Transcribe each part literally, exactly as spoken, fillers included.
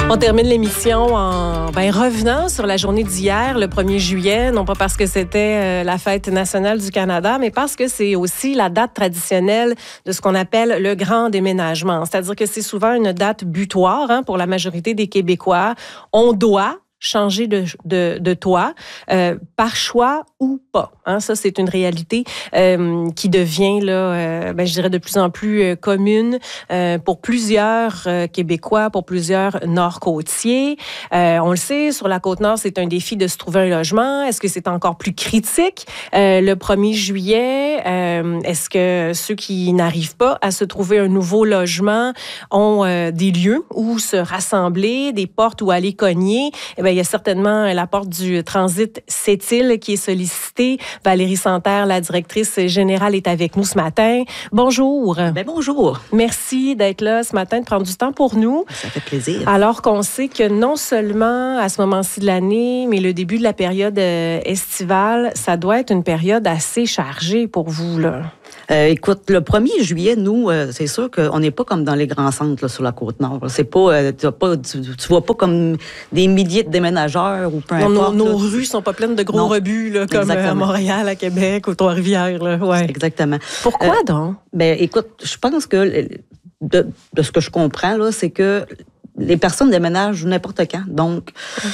On termine l'émission en ben, revenant sur la journée d'hier, le premier juillet, non pas parce que c'était euh, la fête nationale du Canada, mais parce que c'est aussi la date traditionnelle de ce qu'on appelle le grand déménagement. C'est-à-dire que c'est souvent une date butoir hein, pour la majorité des Québécois. On doit changer de, de, de toit, euh, par choix ou pas. Hein? Ça, c'est une réalité euh, qui devient, là, euh, ben, je dirais, de plus en plus euh, commune euh, pour plusieurs euh, Québécois, pour plusieurs Nord-Côtiers. Euh, on le sait, sur la Côte-Nord, c'est un défi de se trouver un logement. Est-ce que c'est encore plus critique euh, le premier juillet? Euh, est-ce que ceux qui n'arrivent pas à se trouver un nouveau logement ont euh, des lieux où se rassembler, des portes où aller cogner? Eh bien, il y a certainement la porte du Transit Sept-Îles qui est sollicitée. Valérie Santerre, la directrice générale, est avec nous ce matin. Bonjour. Bien, bonjour. Merci d'être là ce matin, de prendre du temps pour nous. Ça fait plaisir. Alors qu'on sait que non seulement à ce moment-ci de l'année, mais le début de la période estivale, ça doit être une période assez chargée pour vous, là. Euh, écoute, le premier juillet, nous, euh, c'est sûr qu'on n'est pas comme dans les grands centres là, sur la Côte-Nord. C'est pas, euh, tu, pas tu, tu vois pas comme des milliers de déménageurs ou peu non, importe. Nos, nos là. rues sont pas pleines de gros non. rebuts là, comme Exactement. à Montréal, à Québec ou Trois-Rivières. Là. Ouais. Exactement. Pourquoi euh, donc? Ben, écoute, je pense que de, de ce que je comprends là, c'est que les personnes déménagent n'importe quand. Donc,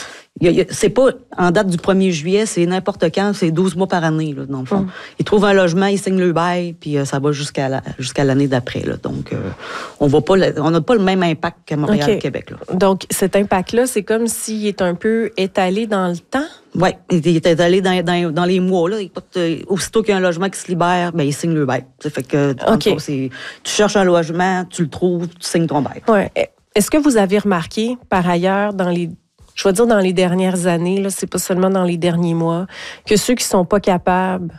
y a, y a, c'est pas en date du premier juillet, c'est n'importe quand, c'est douze mois par année, là, dans le fond. Mm. Ils trouvent un logement, ils signent le bail, puis euh, ça va jusqu'à la, jusqu'à l'année d'après. Là. Donc, euh, on va pas, on n'a pas le même impact qu'à Montréal, okay. Québec. Là. Donc, cet impact-là, c'est comme s'il est un peu étalé dans le temps? Oui, il est étalé dans, dans, dans les mois. Là. Aussitôt qu'il y a un logement qui se libère, ben, ils signent le bail. Ça fait que okay. c'est, tu cherches un logement, tu le trouves, tu signes ton bail. Ouais. Est-ce que vous avez remarqué, par ailleurs, dans les je vais dire dans les dernières années, là, c'est pas seulement dans les derniers mois, que ceux qui sont pas capables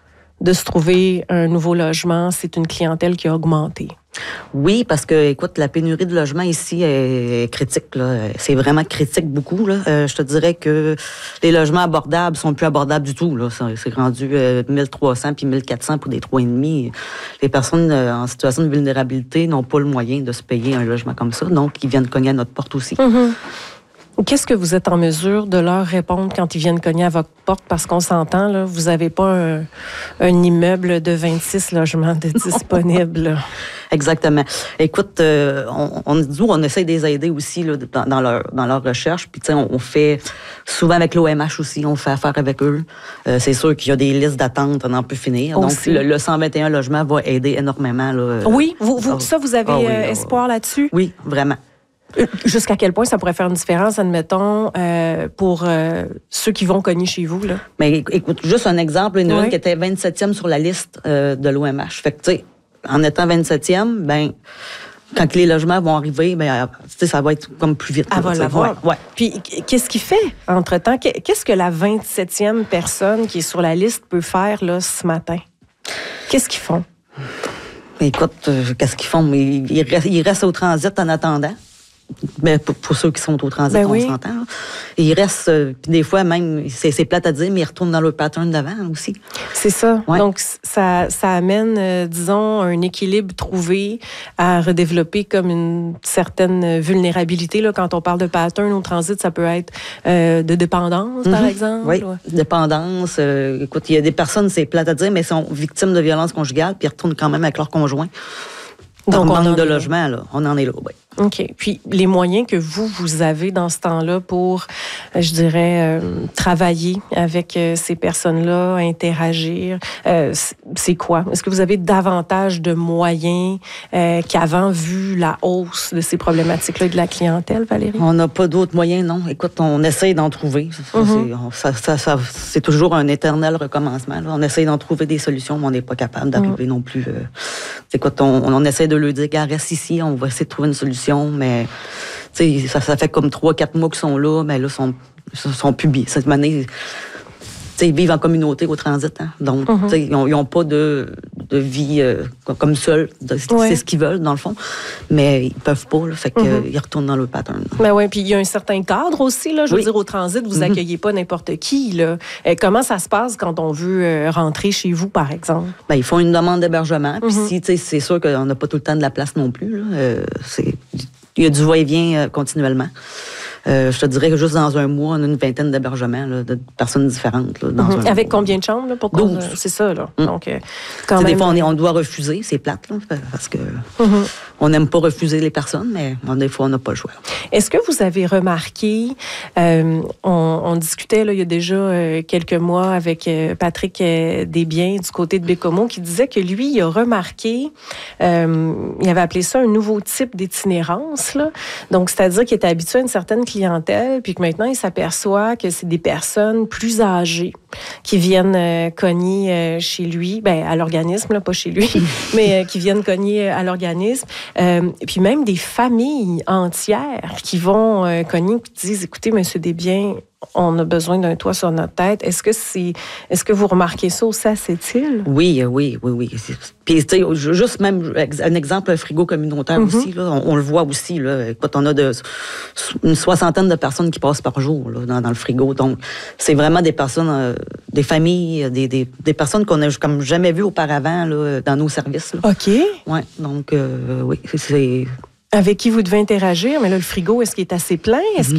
de se trouver un nouveau logement, c'est une clientèle qui a augmenté? Oui, parce que, écoute, la pénurie de logements ici est critique. Là. C'est vraiment critique beaucoup. Là. Euh, je te dirais que les logements abordables sont plus abordables du tout. Là. C'est rendu euh, mille trois cents puis mille quatre cents pour des trois virgule cinq. Les personnes euh, en situation de vulnérabilité n'ont pas le moyen de se payer un logement comme ça, donc ils viennent cogner à notre porte aussi. Mm-hmm. Qu'est-ce que vous êtes en mesure de leur répondre quand ils viennent cogner à votre porte? Parce qu'on s'entend, là, vous n'avez pas un, un immeuble de vingt-six logements de disponibles. Exactement. Écoute, euh, on, on, nous, on essaie de les aider aussi là, dans, dans, leur, dans leur recherche. Puis, tu sais, on, on fait souvent avec l'O M H aussi, on fait affaire avec eux. Euh, c'est sûr qu'il y a des listes d'attente, on en peut finir. Aussi. Donc, le, le cent vingt et un logements va aider énormément. Là. Oui, vous, vous, ça, vous avez ah, oui, euh, espoir là-dessus? Oui, vraiment. Jusqu'à quel point ça pourrait faire une différence, admettons, euh, pour euh, ceux qui vont cogner chez vous? Là? Mais écoute, juste un exemple, une oui. qui était vingt-septième sur la liste euh, de l'O M H. Fait que, tu sais, en étant vingt-septième, ben quand les logements vont arriver, ben tu sais, ça va être comme plus vite. Elle va l'avoir. Ouais. Puis, qu'est-ce qu'il fait, entre-temps? Qu'est-ce que la vingt-septième personne qui est sur la liste peut faire, là, ce matin? Qu'est-ce qu'ils font? Écoute, euh, qu'est-ce qu'ils font? Ils, ils, restent, ils restent au transit en attendant. Ben, pour, pour ceux qui sont au transit, ben on oui. s'entend. Là. Et ils restent, euh, puis des fois même, c'est, c'est plate à dire, mais ils retournent dans leur pattern d'avant aussi. C'est ça. Ouais. Donc, ça, ça amène, euh, disons, un équilibre trouvé à redévelopper comme une certaine vulnérabilité. Là, quand on parle de pattern au transit, ça peut être euh, de dépendance, mm-hmm. par exemple. Oui, ouais. dépendance. Euh, écoute, il y a des personnes, c'est plate à dire, mais sont victimes de violences conjugales, puis ils retournent quand même avec leur conjoint. Donc, on manque de logement, là. On en est là, oui. OK. Puis, les moyens que vous, vous avez dans ce temps-là pour, je dirais, euh, travailler avec euh, ces personnes-là, interagir, euh, c'est quoi? Est-ce que vous avez davantage de moyens euh, qu'avant, vu la hausse de ces problématiques-là et de la clientèle, Valérie? On n'a pas d'autres moyens, non. Écoute, on essaie d'en trouver. Mm-hmm. c'est, ça, ça, ça, c'est toujours un éternel recommencement. Là. On essaie d'en trouver des solutions, mais on n'est pas capable d'arriver mm-hmm. non plus. Euh, écoute, on, on essaie de leur dire, gars, reste ici, on va essayer de trouver une solution. Mais ça, ça fait comme trois, quatre mois qu'ils sont là, mais là, ils sont, sont publiés. Cette année, ils vivent en communauté au transit. Hein? Donc, mm-hmm. ils n'ont pas de, de vie euh, comme seuls. C'est ouais. ce qu'ils veulent, dans le fond. Mais ils ne peuvent pas. Là, fait qu'ils mm-hmm. retournent dans leur pattern. Ben oui, puis il y a un certain cadre aussi. Là, je veux oui. dire, au transit, vous n'accueillez mm-hmm. pas n'importe qui. Là. Euh, comment ça se passe quand on veut euh, rentrer chez vous, par exemple? Ben, ils font une demande d'hébergement. Puis mm-hmm. si, c'est sûr qu'on n'a pas tout le temps de la place non plus. Là, euh, c'est... il y a du va-et-vient euh, continuellement. Euh, je te dirais que juste dans un mois, on a une vingtaine d'hébergements là, de personnes différentes. Là, dans mm-hmm. un Avec mois, combien de chambres? Là, pour douze. C'est ça, là. Mm. Donc, euh, quand même... Des fois, on, est, on doit refuser, c'est plate, là, parce que mm-hmm. on n'aime pas refuser les personnes, mais bon, des fois, on n'a pas le choix. Est-ce que vous avez remarqué, euh, on, on discutait là, il y a déjà euh, quelques mois avec euh, Patrick euh, Desbiens du côté de Bécomo, qui disait que lui, il a remarqué, euh, il avait appelé ça un nouveau type d'itinérance, là. Donc, c'est-à-dire qu'il était habitué à une certaine clientèle, puis que maintenant, il s'aperçoit que c'est des personnes plus âgées qui viennent euh, cogner euh, chez lui, ben à l'organisme, là, pas chez lui, mais euh, qui viennent cogner à l'organisme. Euh, puis même des familles entières qui vont euh, cogner et qui disent, écoutez, monsieur Desbiens, on a besoin d'un toit sur notre tête. Est-ce que c'est, est-ce que vous remarquez ça aussi à Sept-Îles? Oui, oui, oui, oui. Puis, tu sais, juste même un exemple, un frigo communautaire mm-hmm. aussi, là, on, on le voit aussi, là. Écoute, on a de, une soixantaine de personnes qui passent par jour, là, dans, dans le frigo. Donc, c'est vraiment des personnes, euh, des familles, des, des, des personnes qu'on a comme jamais vues auparavant, là, dans nos services, là. OK. Oui, donc, euh, oui, c'est... Avec qui vous devez interagir, mais là, le frigo, est-ce qu'il est assez plein? Est-ce